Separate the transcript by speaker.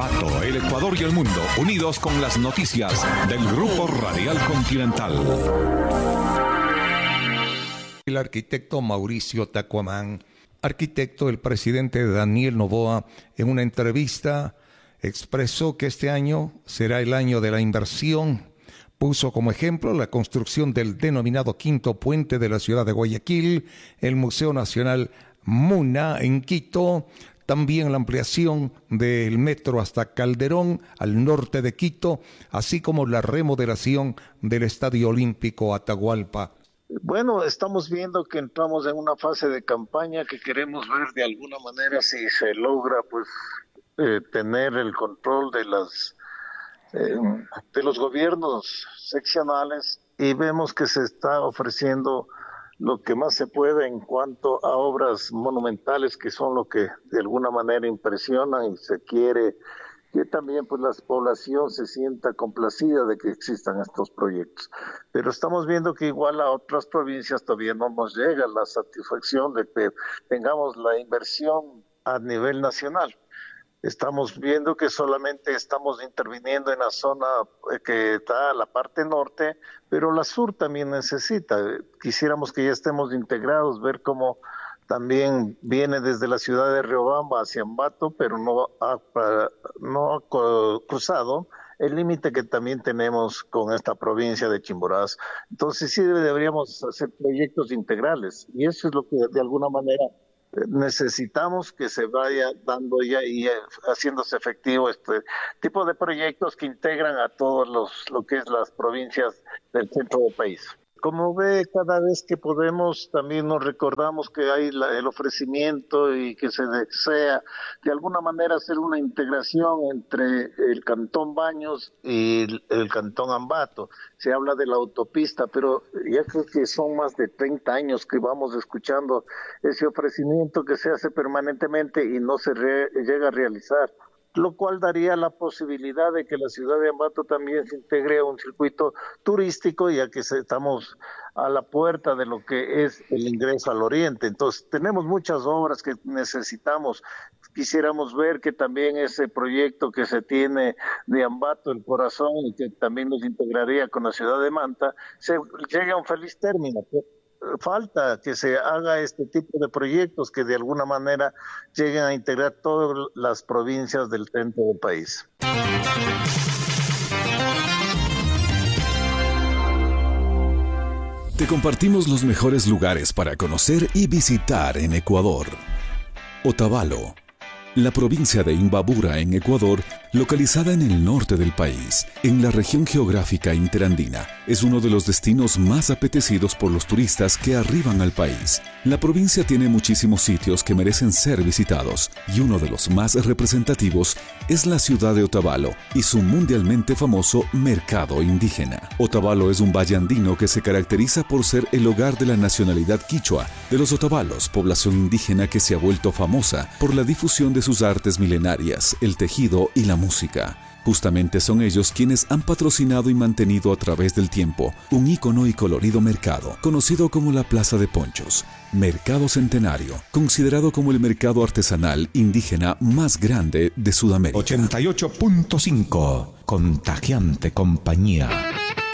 Speaker 1: Ambato, el Ecuador y el mundo, unidos con las noticias del Grupo Radial Continental.
Speaker 2: El arquitecto Mauricio Tacuamán, arquitecto del presidente Daniel Noboa, en una entrevista expresó que este año será el año de la inversión. Puso como ejemplo la construcción del denominado quinto puente de la ciudad de Guayaquil, el Museo Nacional Muna en Quito, también la ampliación del metro hasta Calderón, al norte de Quito, así como la remodelación del Estadio Olímpico Atahualpa.
Speaker 3: Bueno, estamos viendo que entramos en una fase de campaña que queremos ver de alguna manera si se logra tener el control de los gobiernos seccionales, y vemos que se está ofreciendo lo que más se puede en cuanto a obras monumentales, que son lo que de alguna manera impresionan, y se quiere que también pues la población se sienta complacida de que existan estos proyectos. Pero estamos viendo que igual a otras provincias todavía no nos llega la satisfacción de que tengamos la inversión a nivel nacional. Estamos viendo que solamente estamos interviniendo en la zona que está la parte norte, pero la sur también necesita. Quisiéramos que ya estemos integrados, ver cómo también viene desde la ciudad de Riobamba hacia Ambato, pero no ha cruzado el límite que también tenemos con esta provincia de Chimborazo. Entonces sí deberíamos hacer proyectos integrales, y eso es lo que de alguna manera necesitamos que se vaya dando ya y haciéndose efectivo este tipo de proyectos que integran a todos lo que es las provincias del centro del país. Como ve, cada vez que podemos también nos recordamos que hay el ofrecimiento y que se desea de alguna manera hacer una integración entre el Cantón Baños y el Cantón Ambato. Se habla de la autopista, pero ya creo que son más de 30 años que vamos escuchando ese ofrecimiento que se hace permanentemente y no se llega a realizar, lo cual daría la posibilidad de que la ciudad de Ambato también se integre a un circuito turístico, ya que estamos a la puerta de lo que es el ingreso al oriente. Entonces tenemos muchas obras que necesitamos. Quisiéramos ver que también ese proyecto que se tiene de Ambato, el corazón, y que también nos integraría con la ciudad de Manta, se llegue a un feliz término. Falta que se haga este tipo de proyectos que de alguna manera lleguen a integrar todas las provincias del centro del país.
Speaker 4: Te compartimos los mejores lugares para conocer y visitar en Ecuador. Otavalo, la provincia de Imbabura en Ecuador, localizada en el norte del país, en la región geográfica interandina, es uno de los destinos más apetecidos por los turistas que arriban al país. La provincia tiene muchísimos sitios que merecen ser visitados, y uno de los más representativos es la ciudad de Otavalo y su mundialmente famoso mercado indígena. Otavalo es un valle andino que se caracteriza por ser el hogar de la nacionalidad quichua, de los otavalos, población indígena que se ha vuelto famosa por la difusión de sus artes milenarias, el tejido y la música. Justamente son ellos quienes han patrocinado y mantenido a través del tiempo un ícono y colorido mercado, conocido como la Plaza de Ponchos, Mercado Centenario, considerado como el mercado artesanal indígena más grande de Sudamérica.
Speaker 2: 88.5, contagiante compañía.